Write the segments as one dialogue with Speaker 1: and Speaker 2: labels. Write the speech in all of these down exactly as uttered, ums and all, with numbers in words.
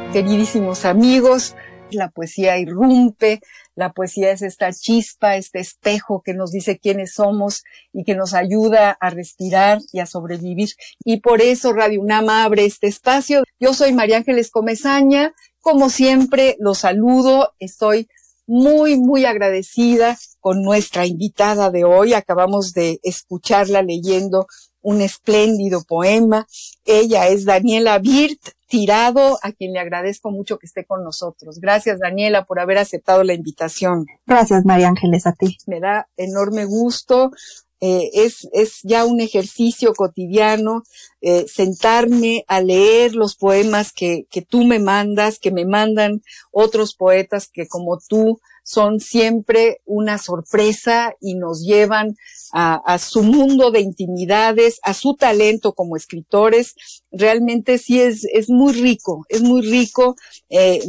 Speaker 1: Queridísimos amigos, la poesía irrumpe, la poesía es esta chispa, este espejo que nos dice quiénes somos y que nos ayuda a respirar y a sobrevivir. Y por eso Radio UNAM abre este espacio. Yo soy María Ángeles Comesaña, como siempre los saludo, estoy muy, muy agradecida con nuestra invitada de hoy. Acabamos de escucharla leyendo un espléndido poema. Ella es Daniela Wirth Tirado, a quien le agradezco mucho que esté con nosotros. Gracias, Daniela, por haber aceptado la invitación.
Speaker 2: Gracias, María Ángeles, a ti.
Speaker 1: Me da enorme gusto. Eh, es, es ya un ejercicio cotidiano eh, sentarme a leer los poemas que, que tú me mandas, que me mandan otros poetas que como tú son siempre una sorpresa y nos llevan a, a su mundo de intimidades, a su talento como escritores. Realmente sí es, es muy rico, es muy rico eh,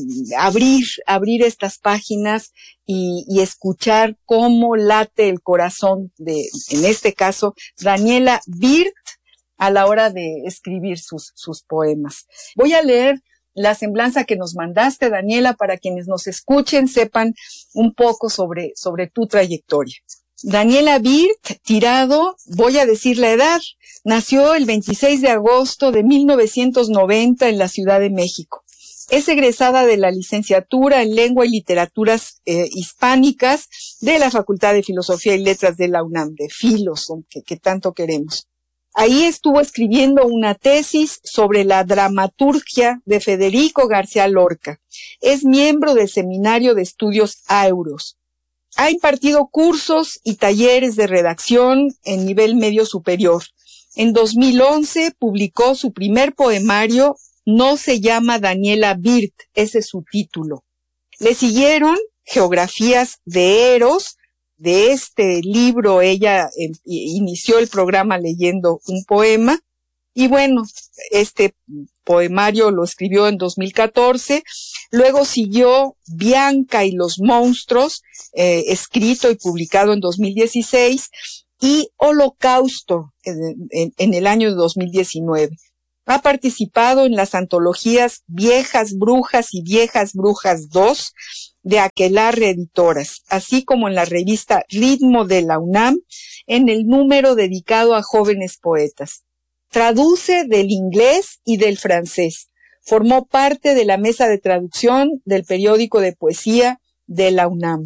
Speaker 1: abrir, abrir estas páginas y, y escuchar cómo late el corazón de, en este caso, Daniela Wirth a la hora de escribir sus, sus poemas. Voy a leer la semblanza que nos mandaste, Daniela, para quienes nos escuchen sepan un poco sobre, sobre tu trayectoria. Daniela Wirth Tirado, voy a decir la edad, nació el veintiséis de agosto de mil novecientos noventa en la Ciudad de México. Es egresada de la licenciatura en Lengua y Literaturas eh, Hispánicas de la Facultad de Filosofía y Letras de la UNAM, de Filos, que, que tanto queremos. Ahí estuvo escribiendo una tesis sobre la dramaturgia de Federico García Lorca. Es miembro del Seminario de Estudios Auros. Ha impartido cursos y talleres de redacción en nivel medio superior. En dos mil once publicó su primer poemario, No se llama Daniela Wirth, ese es su título. Le siguieron Geografías de Eros. De este libro ella eh, inició el programa leyendo un poema y bueno, este poemario lo escribió en dos mil catorce, luego siguió Bianca y los monstruos, eh, escrito y publicado en dos mil dieciséis, y Holocausto en, en, en el año dos mil diecinueve. Ha participado en las antologías Viejas Brujas y Viejas Brujas dos de Aquelarre Editoras, así como en la revista Ritmo de la UNAM, en el número dedicado a jóvenes poetas. Traduce del inglés y del francés. Formó parte de la mesa de traducción del periódico de poesía de la UNAM.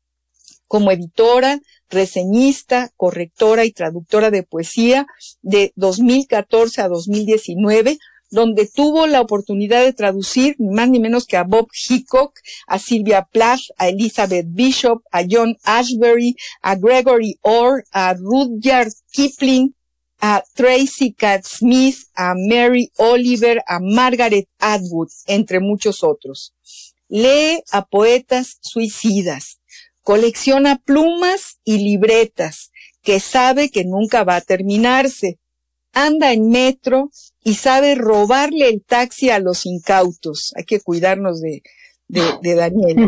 Speaker 1: Como editora, reseñista, correctora y traductora de poesía de dos mil catorce a dos mil diecinueve, donde tuvo la oportunidad de traducir ni más ni menos que a Bob Hickok, a Sylvia Plath, a Elizabeth Bishop, a John Ashbery, a Gregory Orr, a Rudyard Kipling, a Tracy Cat Smith, a Mary Oliver, a Margaret Atwood, entre muchos otros. Lee a poetas suicidas. Colecciona plumas y libretas que sabe que nunca va a terminarse. Anda en metro y sabe robarle el taxi a los incautos. Hay que cuidarnos de, de, de Daniela.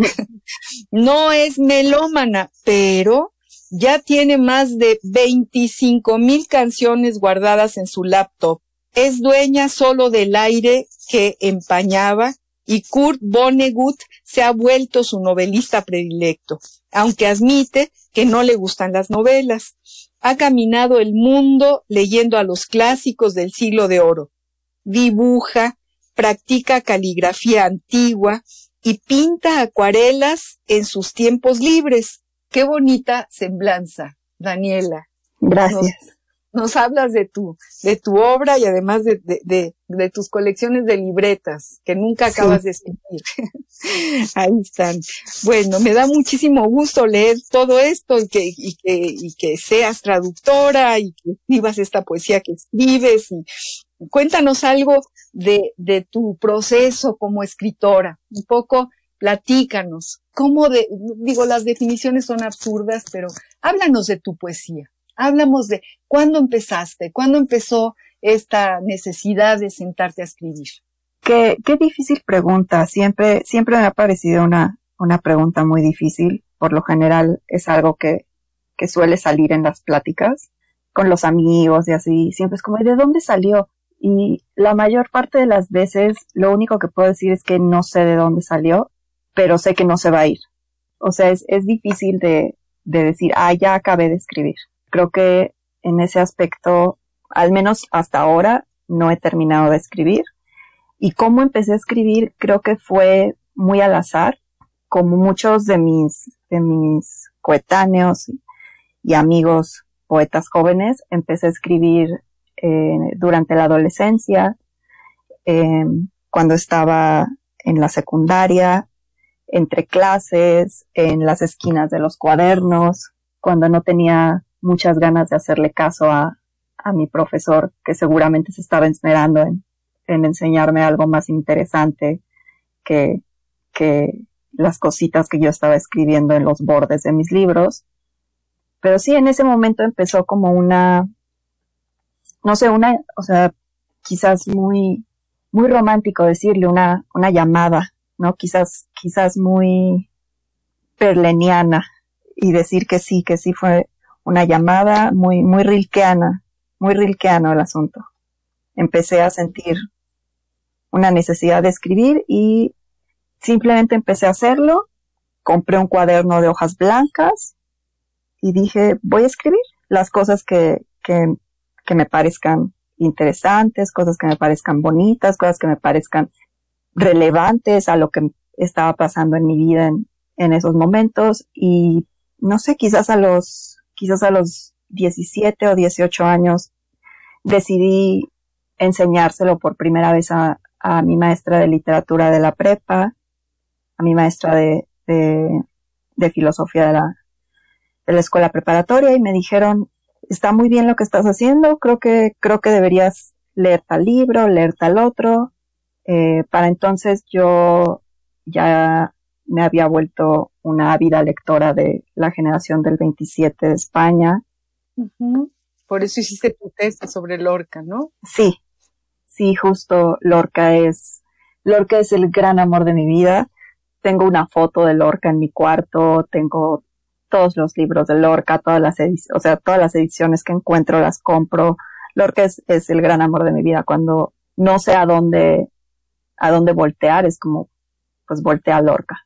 Speaker 1: No es melómana, pero ya tiene más de veinticinco mil canciones guardadas en su laptop. Es dueña solo del aire que empañaba y Kurt Vonnegut se ha vuelto su novelista predilecto, aunque admite que no le gustan las novelas. Ha caminado el mundo leyendo a los clásicos del siglo de oro. Dibuja, practica caligrafía antigua y pinta acuarelas en sus tiempos libres. Qué bonita semblanza, Daniela.
Speaker 2: Gracias.
Speaker 1: Nos, nos hablas de tu, de tu obra y además de, de, de, de tus colecciones de libretas que nunca acabas sí. de escribir. Ahí están. Bueno, me da muchísimo gusto leer todo esto y que, y que, y que seas traductora y que escribas esta poesía que escribes. Y cuéntanos algo de, de tu proceso como escritora. Un poco, platícanos. ¿Cómo de, digo, las definiciones son absurdas, pero háblanos de tu poesía. Háblamos de cuándo empezaste, cuándo empezó esta necesidad de sentarte a escribir.
Speaker 2: Qué, qué difícil pregunta. Siempre, siempre me ha parecido una, una pregunta muy difícil. Por lo general es algo que, que suele salir en las pláticas con los amigos y así. Siempre es como, ¿de dónde salió? y la mayor parte de las veces lo único que puedo decir es que no sé de dónde salió, pero sé que no se va a ir. O sea, es, es difícil de, de decir, ah, ya acabé de escribir. Creo que en ese aspecto, al menos hasta ahora, no he terminado de escribir. Y cómo empecé a escribir, creo que fue muy al azar, como muchos de mis, de mis coetáneos y amigos poetas jóvenes. Empecé a escribir eh, durante la adolescencia, eh, cuando estaba en la secundaria, entre clases, en las esquinas de los cuadernos, cuando no tenía muchas ganas de hacerle caso a, a mi profesor, que seguramente se estaba esmerando en, en enseñarme algo más interesante que, que las cositas que yo estaba escribiendo en los bordes de mis libros. Pero sí, en ese momento empezó como una, no sé, una, o sea, quizás muy, muy romántico decirle, una, una llamada, ¿no? Quizás, quizás muy perleniana, y decir que sí, que sí fue una llamada muy, muy rilkeana, muy rilkeano el asunto. Empecé a sentir una necesidad de escribir y simplemente empecé a hacerlo. Compré un cuaderno de hojas blancas y dije, voy a escribir las cosas que, que, que me parezcan interesantes, cosas que me parezcan bonitas, cosas que me parezcan relevantes a lo que estaba pasando en mi vida en, en esos momentos. Y no sé, quizás a los, quizás a los diecisiete o dieciocho años decidí enseñárselo por primera vez a, a mi maestra de literatura de la prepa, a mi maestra de, de, de filosofía de la, de la escuela preparatoria, y me dijeron, está muy bien lo que estás haciendo, creo que, creo que deberías leer tal libro, leer tal otro. Eh, para entonces yo ya me había vuelto una ávida lectora de la generación del veintisiete de España.
Speaker 1: Uh-huh. Por eso hiciste tu tesis sobre Lorca, ¿no?
Speaker 2: Sí, sí, justo Lorca es, Lorca es el gran amor de mi vida. Tengo una foto de Lorca en mi cuarto, tengo todos los libros de Lorca, todas las ediciones, o sea, todas las ediciones que encuentro las compro. Lorca es, es el gran amor de mi vida. Cuando no sé a dónde, a dónde voltear, es como, pues voltea a Lorca.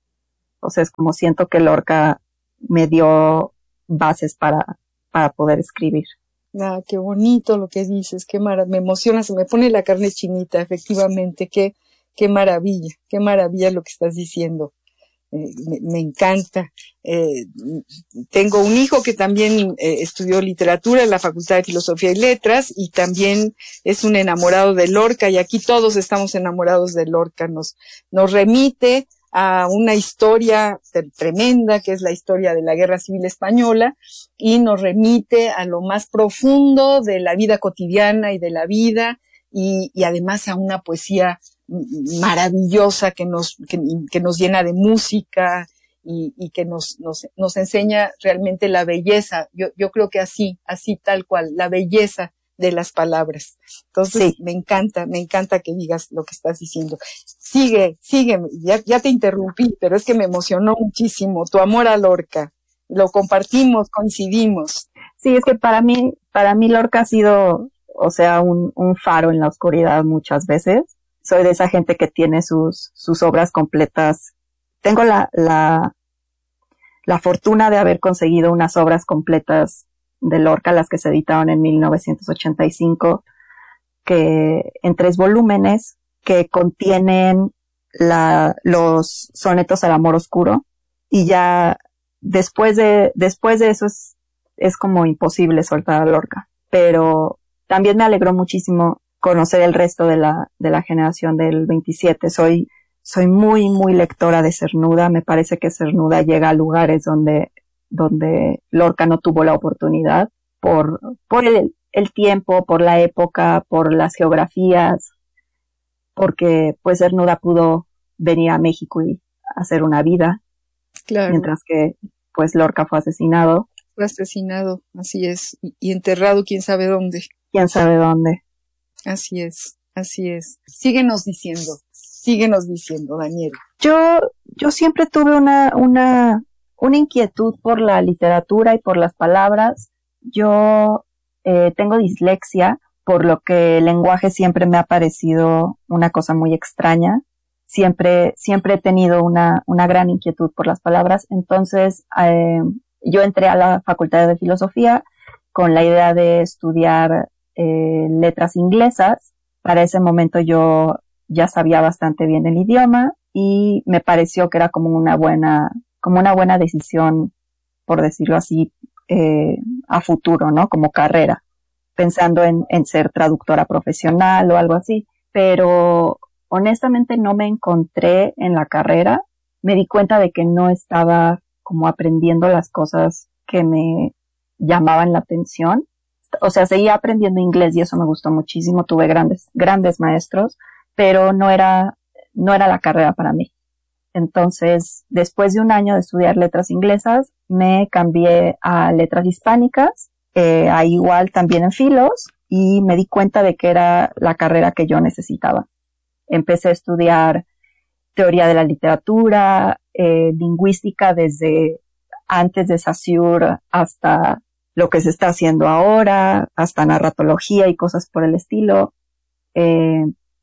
Speaker 2: O sea, es como siento que Lorca me dio bases para, para poder escribir.
Speaker 1: Ah, qué bonito lo que dices, qué maravilla, me emociona, se me pone la carne chinita, efectivamente, qué, qué maravilla, qué maravilla lo que estás diciendo. Eh, me, me encanta. Eh, tengo un hijo que también eh, estudió literatura en la Facultad de Filosofía y Letras y también es un enamorado de Lorca, y aquí todos estamos enamorados de Lorca. Nos, nos remite a una historia tremenda que es la historia de la Guerra Civil Española, y nos remite a lo más profundo de la vida cotidiana y de la vida, y, y además a una poesía maravillosa que nos, que, que nos llena de música y, y que nos, nos, nos enseña realmente la belleza. Yo, yo creo que así, así tal cual, la belleza de las palabras. Entonces, sí. me encanta, me encanta que digas lo que estás diciendo. Sigue, sigue, ya, ya te interrumpí, pero es que me emocionó muchísimo tu amor a Lorca. Lo compartimos, coincidimos.
Speaker 2: Sí, es que para mí, para mí Lorca ha sido, o sea, un, un faro en la oscuridad muchas veces. Soy de esa gente que tiene sus, sus obras completas. Tengo la, la, la fortuna de haber conseguido unas obras completas de Lorca, las que se editaron en mil novecientos ochenta y cinco, que, en tres volúmenes, que contienen la, los sonetos al amor oscuro, y ya después de, después de eso es, es como imposible soltar a Lorca. Pero también me alegró muchísimo conocer el resto de la, de la generación del veintisiete. Soy, soy muy, muy lectora de Cernuda. Me parece que Cernuda llega a lugares donde, donde Lorca no tuvo la oportunidad por, por el, el tiempo, por la época, por las geografías, porque pues Cernuda pudo venir a México y hacer una vida.
Speaker 1: Claro.
Speaker 2: Mientras que pues Lorca fue asesinado.
Speaker 1: Fue asesinado, así es, y, y enterrado quién sabe dónde.
Speaker 2: Quién sabe dónde.
Speaker 1: Así es, así es. Síguenos diciendo, síguenos diciendo, Daniel.
Speaker 2: Yo, yo siempre tuve una, una, una inquietud por la literatura y por las palabras. Yo eh, tengo dislexia, por lo que el lenguaje siempre me ha parecido una cosa muy extraña. Siempre, siempre he tenido una, una gran inquietud por las palabras. Entonces, eh, yo entré a la Facultad de Filosofía con la idea de estudiar eh, letras inglesas. Para ese momento yo ya sabía bastante bien el idioma y me pareció que era como una buena, como una buena decisión, por decirlo así, eh, a futuro, ¿no? Como carrera, pensando en, en ser traductora profesional o algo así. Pero honestamente no me encontré en la carrera. Me di cuenta de que no estaba como aprendiendo las cosas que me llamaban la atención. O sea, seguía aprendiendo inglés y eso me gustó muchísimo. Tuve grandes, grandes maestros, pero no era, no era la carrera para mí. Entonces, después de un año de estudiar letras inglesas, me cambié a letras hispánicas, eh, ahí igual también en filos, y me di cuenta de que era la carrera que yo necesitaba. Empecé a estudiar teoría de la literatura, eh, lingüística desde antes de Saussure hasta lo que se está haciendo ahora, hasta narratología y cosas por el estilo, eh,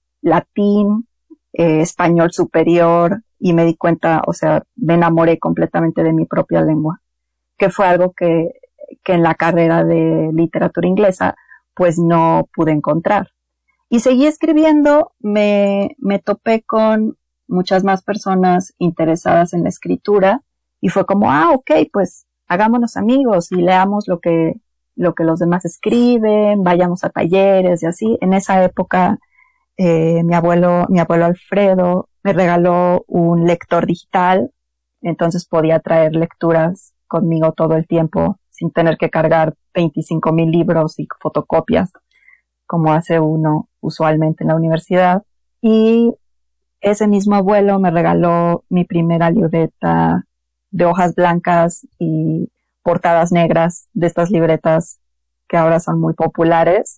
Speaker 2: latín, eh, español superior, y me di cuenta, o sea, me enamoré completamente de mi propia lengua, que fue algo que, que en la carrera de literatura inglesa pues no pude encontrar. Y seguí escribiendo, me, me topé con muchas más personas interesadas en la escritura y fue como, ah, ok, pues hagámonos amigos y leamos lo que, lo que los demás escriben, vayamos a talleres y así. En esa época, eh, mi abuelo, mi abuelo Alfredo me regaló un lector digital, entonces podía traer lecturas conmigo todo el tiempo sin tener que cargar veinticinco mil libros y fotocopias como hace uno usualmente en la universidad. Y ese mismo abuelo me regaló mi primera libreta de hojas blancas y portadas negras de estas libretas que ahora son muy populares.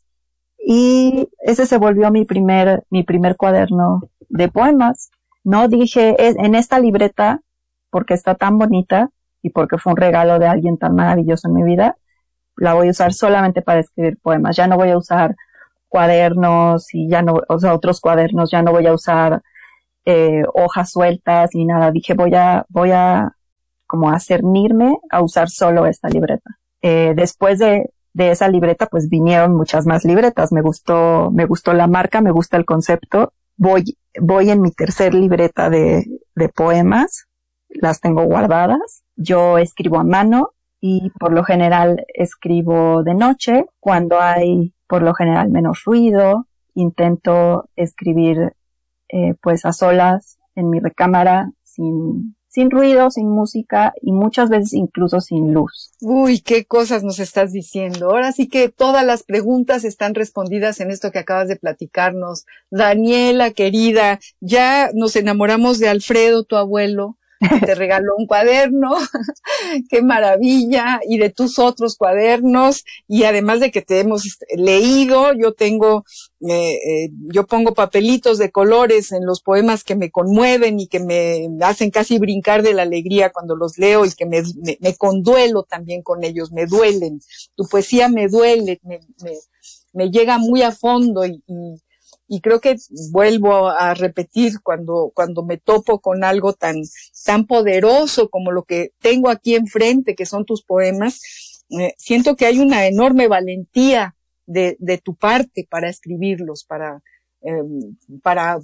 Speaker 2: Y ese se volvió mi primer, mi primer cuaderno de poemas. No dije, en esta libreta, porque está tan bonita y porque fue un regalo de alguien tan maravilloso en mi vida, la voy a usar solamente para escribir poemas. Ya no voy a usar cuadernos y ya no, o sea, otros cuadernos, ya no voy a usar eh, hojas sueltas ni nada. Dije, voy a, voy a como a cernirme a usar solo esta libreta. Eh, después de, de esa libreta, pues vinieron muchas más libretas. Me gustó, me gustó la marca, me gusta el concepto. Voy, voy en mi tercer libreta de, de poemas. Las tengo guardadas. Yo escribo a mano y por lo general escribo de noche cuando hay por lo general menos ruido. Intento escribir eh, pues a solas en mi recámara sin, sin ruido, sin música y muchas veces incluso sin luz.
Speaker 1: Uy, qué cosas nos estás diciendo. Ahora sí que todas las preguntas están respondidas en esto que acabas de platicarnos. Daniela, querida, ya nos enamoramos de Alfredo, tu abuelo, que te regaló un cuaderno. Qué maravilla. Y de tus otros cuadernos. Y además de que te hemos leído, yo tengo, eh, eh, yo pongo papelitos de colores en los poemas que me conmueven y que me hacen casi brincar de la alegría cuando los leo y que me, me, me conduelo también con ellos, me duelen. Tu poesía me duele, me, me, me llega muy a fondo y, y Y creo que vuelvo a repetir cuando, cuando me topo con algo tan, tan poderoso como lo que tengo aquí enfrente, que son tus poemas, eh, siento que hay una enorme valentía de, de tu parte para escribirlos, para, eh, para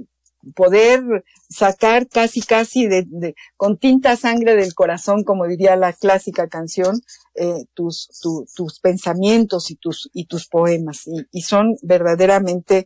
Speaker 1: poder sacar casi, casi de, de, con tinta sangre del corazón, como diría la clásica canción, eh, tus, tu, tus pensamientos y tus, y tus poemas. Y, y son verdaderamente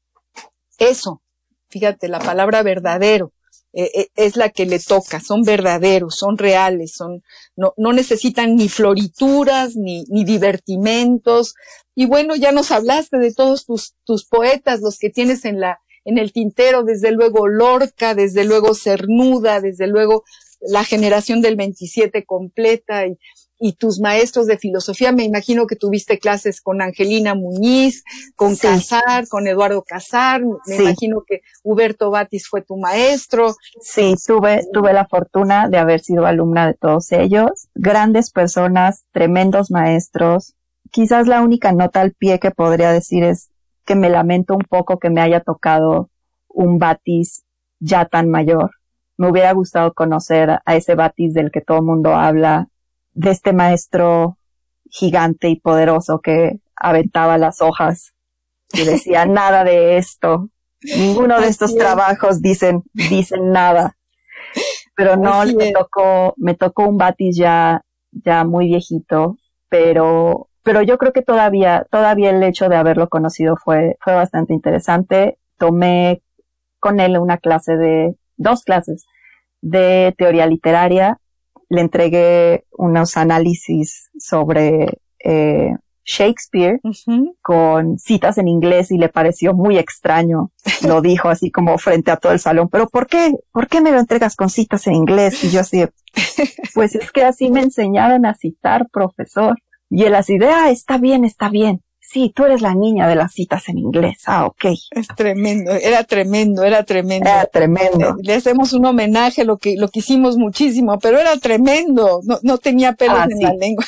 Speaker 1: eso, fíjate, la palabra verdadero eh, eh, es la que le toca, son verdaderos, son reales, son, no, no necesitan ni florituras, ni, ni divertimentos. Y bueno, ya nos hablaste de todos tus, tus poetas, los que tienes en la, en el tintero, desde luego Lorca, desde luego Cernuda, desde luego la generación del veintisiete completa y, y tus maestros de filosofía. Me imagino que tuviste clases con Angelina Muñiz, con sí. Casar, con Eduardo Casar. Me sí. imagino que Huberto Batis fue tu maestro.
Speaker 2: Sí, tuve, tuve la fortuna de haber sido alumna de todos ellos. Grandes personas, tremendos maestros quizás la única nota al pie que podría decir es que me lamento un poco que me haya tocado un Batis ya tan mayor. Me hubiera gustado conocer a ese Batis del que todo el mundo habla, de este maestro gigante y poderoso que aventaba las hojas y decía nada de esto. Ninguno de estos trabajos dicen, dicen nada. Pero no, me tocó, me tocó un Batis ya, ya muy viejito, pero, pero yo creo que todavía, todavía el hecho de haberlo conocido fue, fue bastante interesante. Tomé con él una clase de, dos clases de teoría literaria. Le entregué unos análisis sobre, eh, Shakespeare, uh-huh, con citas en inglés y le pareció muy extraño. Lo dijo así como frente a todo el salón. ¿Pero por qué? ¿Por qué me lo entregas con citas en inglés? Y yo así, pues es que así me enseñaron a citar, profesor. Y él así de, ah, está bien, está bien. Sí, tú eres la niña de las citas en inglés. Ah, ok.
Speaker 1: Es tremendo, era tremendo, era tremendo.
Speaker 2: Era tremendo.
Speaker 1: Le, le hacemos un homenaje, lo que, lo que hicimos muchísimo, pero era tremendo. No, no tenía pelos ah, en sí. la lengua.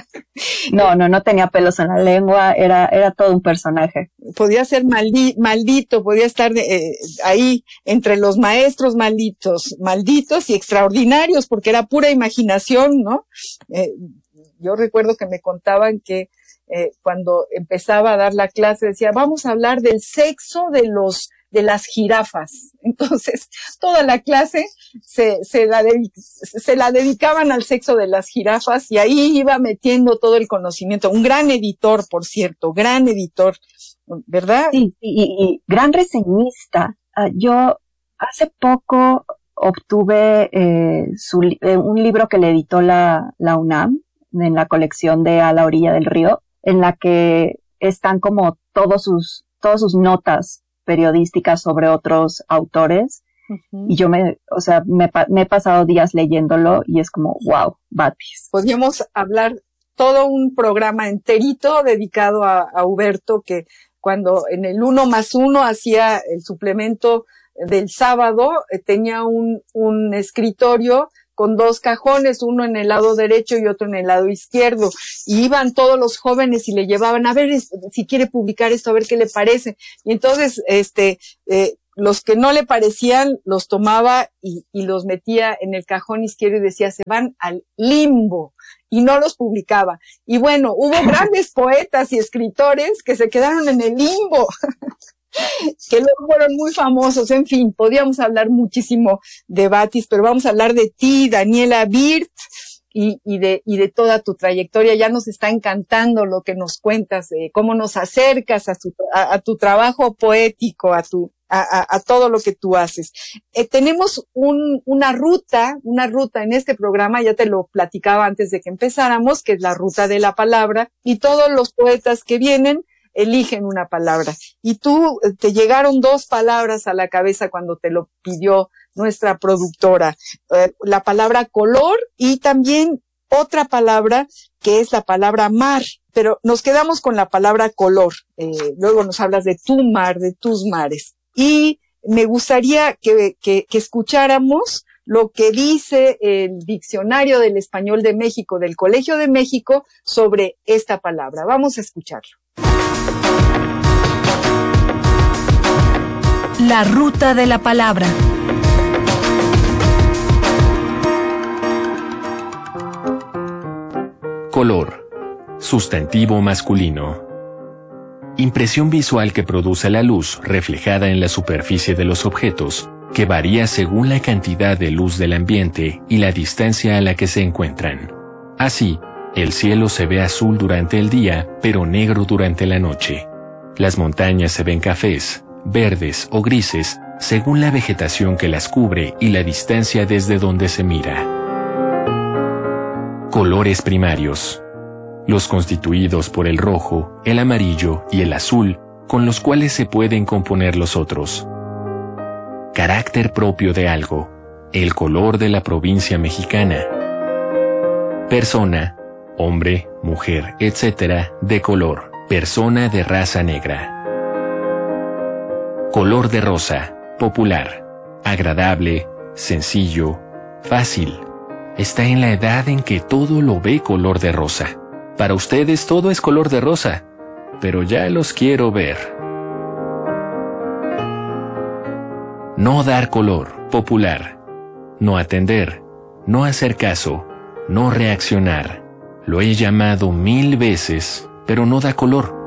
Speaker 2: No, no, no tenía pelos en la lengua, era, era todo un personaje.
Speaker 1: Podía ser maldi, maldito, podía estar eh, ahí entre los maestros malditos, malditos y extraordinarios, porque era pura imaginación, ¿no? Eh, yo recuerdo que me contaban que Eh, cuando empezaba a dar la clase decía, vamos a hablar del sexo de los, de las jirafas. Entonces, toda la clase se, se la, de, se la dedicaban al sexo de las jirafas y ahí iba metiendo todo el conocimiento. Un gran editor, por cierto, gran editor, ¿verdad?
Speaker 2: Sí, y, y gran reseñista. Uh, yo hace poco obtuve eh, su, eh, un libro que le editó la, la UNAM en la colección de A la orilla del río, en la que están como todos sus, todas sus notas periodísticas sobre otros autores. Uh-huh. Y yo me, o sea, me, me he pasado días leyéndolo y es como, wow, Batis.
Speaker 1: Podríamos hablar todo un programa enterito dedicado a, a Huberto, que cuando en el uno más uno hacía el suplemento del sábado, eh, tenía un, un escritorio con dos cajones, uno en el lado derecho y otro en el lado izquierdo, y iban todos los jóvenes y le llevaban, a ver si quiere publicar esto, a ver qué le parece, y entonces, este, eh, los que no le parecían, los tomaba y, y los metía en el cajón izquierdo y decía, se van al limbo, y no los publicaba. Y bueno, hubo grandes poetas y escritores que se quedaron en el limbo, que luego fueron muy famosos. En fin, podíamos hablar muchísimo de Batis, pero vamos a hablar de ti, Daniela Wirth, y, y de, y de toda tu trayectoria. Ya nos está encantando lo que nos cuentas, eh, cómo nos acercas a, su, a, a tu trabajo poético, a tu, a, a, a todo lo que tú haces. Eh, tenemos un, una ruta, una ruta en este programa, ya te lo platicaba antes de que empezáramos, que es la ruta de la palabra, y todos los poetas que vienen eligen una palabra. Y tú, te llegaron dos palabras a la cabeza cuando te lo pidió nuestra productora. Eh, la palabra color y también otra palabra que es la palabra mar. Pero nos quedamos con la palabra color. Eh, luego nos hablas de tu mar, de tus mares. Y me gustaría que, que, que escucháramos lo que dice el Diccionario del Español de México, del Colegio de México, sobre esta palabra. Vamos a escucharlo.
Speaker 3: La ruta de la palabra.
Speaker 4: Color. Sustantivo masculino. Impresión visual que produce la luz reflejada en la superficie de los objetos, que varía según la cantidad de luz del ambiente y la distancia a la que se encuentran. Así, el cielo se ve azul durante el día, pero negro durante la noche. Las montañas se ven cafés, verdes o grises, según la vegetación que las cubre y la distancia desde donde se mira. Colores primarios. Los constituidos por el rojo, el amarillo y el azul, con los cuales se pueden componer los otros. Carácter propio de algo. El color de la provincia mexicana. Persona. Hombre, mujer, etcétera, de color. Persona de raza negra. Color de rosa. Popular. Agradable. Sencillo. Fácil. Está en la edad en que todo lo ve color de rosa. Para ustedes todo es color de rosa, pero ya los quiero ver. No dar color, popular. No atender, no hacer caso, no reaccionar. Lo he llamado mil veces, pero no da color.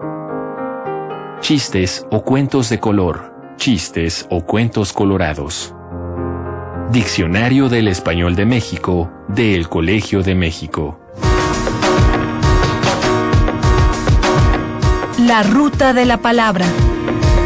Speaker 4: Chistes o cuentos de color, chistes o cuentos colorados. Diccionario del Español de México, del Colegio de México.
Speaker 3: La ruta de la palabra.